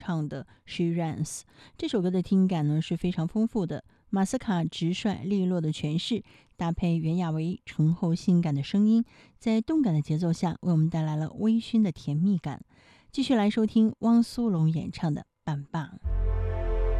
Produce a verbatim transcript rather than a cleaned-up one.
唱的 She Runs。 这首歌的听感呢是非常丰富的，马斯卡直率利落的诠释，搭配袁娅维醇厚性感的声音，在动感的节奏下为我们带来了微醺的甜蜜感。继续来收听汪苏泷演唱的《棒棒》。